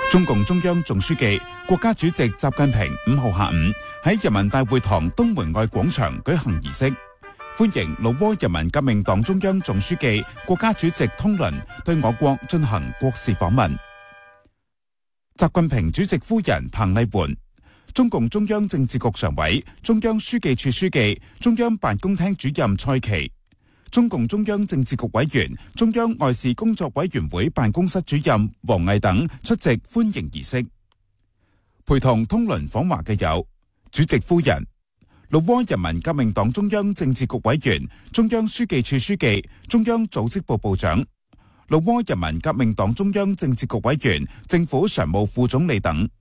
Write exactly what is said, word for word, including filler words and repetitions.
中共中央總書記、國家主席習近平五號下午喺人民大會堂東門外廣場舉行儀式，歡迎老撾人民革命黨中央總書記、國家主席通倫對我國進行國事訪問。習近平主席夫人彭麗媛、中共中央政治局常委、中央書記處書記、中央辦公廳主任蔡奇、中共中央政治局委員、中央外事工作委員會辦公室主任王毅等出席歡迎儀式。陪同通倫訪華嘅有主席夫人、老撾人民革命黨中央政治局委員、中央書記處書記、中央組織部部長、老撾人民革命黨中央政治局委員、政府常務副總理等。